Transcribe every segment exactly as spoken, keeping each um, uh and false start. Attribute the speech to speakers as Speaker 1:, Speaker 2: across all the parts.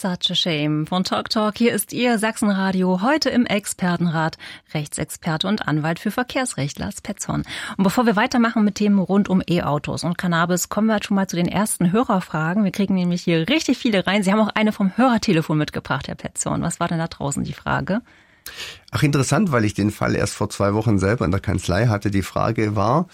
Speaker 1: Such a Shame von Talk Talk. Hier ist Ihr Sachsenradio, heute im Expertenrat. Rechtsexperte und Anwalt für Verkehrsrecht, Lars Petzhorn. Und bevor wir weitermachen mit Themen rund um E-Autos und Cannabis, kommen wir schon mal zu den ersten Hörerfragen. Wir kriegen nämlich hier richtig viele rein. Sie haben auch eine vom Hörertelefon mitgebracht, Herr Petzhorn. Was war denn da draußen die Frage?
Speaker 2: Ach, interessant, weil ich den Fall erst vor zwei Wochen selber in der Kanzlei hatte. Die Frage war,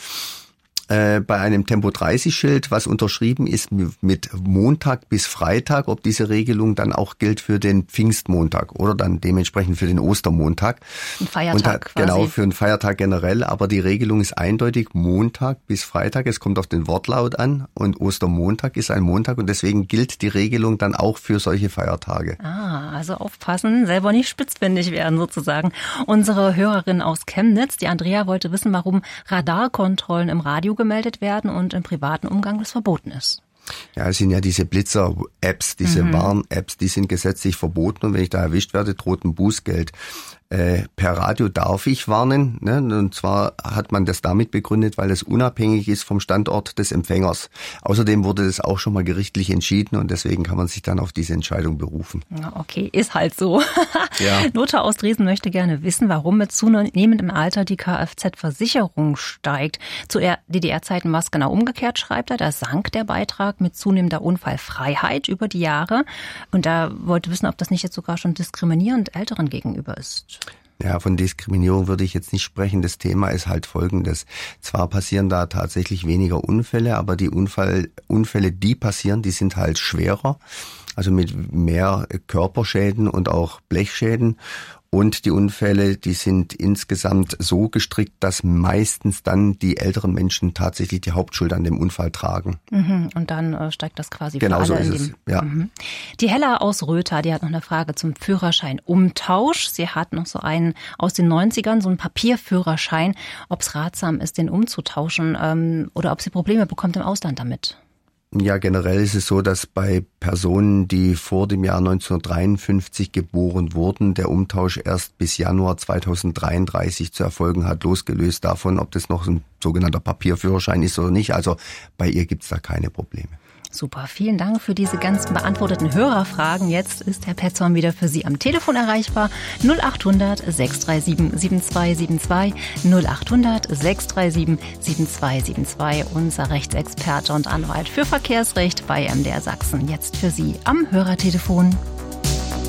Speaker 2: äh, bei einem Tempo dreißig Schild, was unterschrieben ist mit Montag bis Freitag, ob diese Regelung dann auch gilt für den Pfingstmontag oder dann dementsprechend für den Ostermontag.
Speaker 1: Ein Feiertag
Speaker 2: Und hat,
Speaker 1: quasi.
Speaker 2: Genau, für einen Feiertag generell, aber die Regelung ist eindeutig Montag bis Freitag. Es kommt auf den Wortlaut an und Ostermontag ist ein Montag und deswegen gilt die Regelung dann auch für solche Feiertage.
Speaker 1: Ah, also aufpassen, selber nicht spitzfindig werden sozusagen. Unsere Hörerin aus Chemnitz, die Andrea, wollte wissen, warum Radarkontrollen im Radio gemeldet werden und im privaten Umgang das verboten ist.
Speaker 2: Ja, es sind ja diese Blitzer-Apps, diese mhm. Warn-Apps, die sind gesetzlich verboten und wenn ich da erwischt werde, droht ein Bußgeld. Äh, per Radio darf ich warnen, ne? Und zwar hat man das damit begründet, weil es unabhängig ist vom Standort des Empfängers. Außerdem wurde das auch schon mal gerichtlich entschieden und deswegen kann man sich dann auf diese Entscheidung berufen.
Speaker 1: Ja, okay, ist halt so.
Speaker 2: Ja.
Speaker 1: Lothar aus Dresden möchte gerne wissen, warum mit zunehmendem Alter die Kfz-Versicherung steigt. Zu D D R-Zeiten war es genau umgekehrt, schreibt er. Da sank der Beitrag mit zunehmender Unfallfreiheit über die Jahre. Und da wollte wissen, ob das nicht jetzt sogar schon diskriminierend Älteren gegenüber ist.
Speaker 2: Ja, von Diskriminierung würde ich jetzt nicht sprechen. Das Thema ist halt folgendes. Zwar passieren da tatsächlich weniger Unfälle, aber die Unfall, Unfälle, die passieren, die sind halt schwerer. Also mit mehr Körperschäden und auch Blechschäden. Und die Unfälle, die sind insgesamt so gestrickt, dass meistens dann die älteren Menschen tatsächlich die Hauptschuld an dem Unfall tragen.
Speaker 1: Mhm, und dann äh, steigt das quasi für
Speaker 2: genau
Speaker 1: alle
Speaker 2: so ist
Speaker 1: in
Speaker 2: es,
Speaker 1: dem,
Speaker 2: ja.
Speaker 1: Mhm. Die Hella aus Rötha, die hat noch eine Frage zum Führerschein-Umtausch. Sie hat noch so einen aus den neunzigern, so einen Papierführerschein, ob es ratsam ist, den umzutauschen ähm, oder ob sie Probleme bekommt im Ausland damit.
Speaker 2: Ja, generell ist es so, dass bei Personen, die vor dem Jahr neunzehnhundertdreiundfünfzig geboren wurden, der Umtausch erst bis Januar zweitausenddreiunddreißig zu erfolgen hat, losgelöst davon, ob das noch ein sogenannter Papierführerschein ist oder nicht. Also bei ihr gibt's da keine Probleme.
Speaker 1: Super, vielen Dank für diese ganzen beantworteten Hörerfragen. Jetzt ist Herr Petzhorn wieder für Sie am Telefon erreichbar. null acht hundert sechs drei sieben sieben zwei sieben zwei, null acht hundert sechs drei sieben sieben zwei sieben zwei. Unser Rechtsexperte und Anwalt für Verkehrsrecht bei M D R Sachsen. Jetzt für Sie am Hörertelefon.